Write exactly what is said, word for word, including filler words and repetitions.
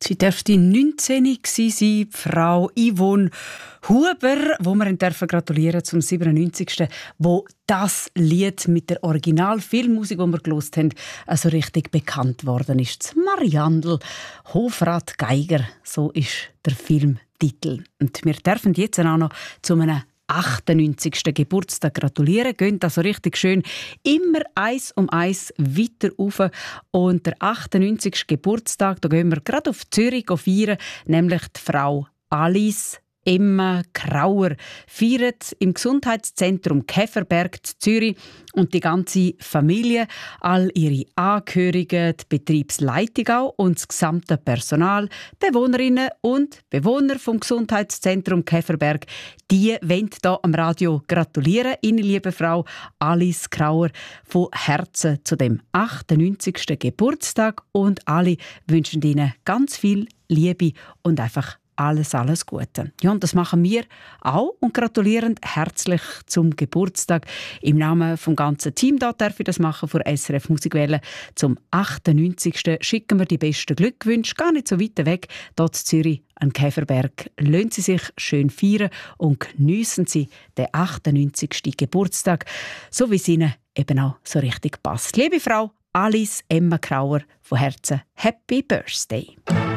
Sie dürfte neunzehn gewesen sein, Frau Yvonne Huber, wo wir dürfen gratulieren zum siebenundneunzigsten wo das Lied mit der Original-Filmmusik, die wir gehört haben, also richtig bekannt worden ist. Mariandel, Hofrat Geiger, so ist der Filmtitel. Und wir dürfen jetzt auch noch zu einem achtundneunzigsten Geburtstag gratulieren. Gehen also richtig schön immer eins um eins weiter rauf. Und der achtundneunzigste Geburtstag, da gehen wir gerade auf Zürich feiern, nämlich die Frau Alice Emma Krauer feiert im Gesundheitszentrum Käferberg in Zürich und die ganze Familie, all ihre Angehörigen, die Betriebsleitung auch und das gesamte Personal, Bewohnerinnen und Bewohner vom Gesundheitszentrum Käferberg, die wollen hier am Radio gratulieren. Ihnen, liebe Frau Alice Krauer, von Herzen zu dem achtundneunzigsten Geburtstag und alle wünschen Ihnen ganz viel Liebe und einfach alles, alles Gute. Ja, und das machen wir auch und gratulieren herzlich zum Geburtstag. Im Namen vom ganzen Team da darf ich das machen für S R F Musikwelle. Zum achtundneunzigsten schicken wir die besten Glückwünsche, gar nicht so weit weg, dort in Zürich an Käferberg. Lassen Sie sich schön feiern und geniessen Sie den achtundneunzigsten Geburtstag, so wie es Ihnen eben auch so richtig passt. Liebe Frau Alice Emma Krauer, von Herzen Happy Birthday!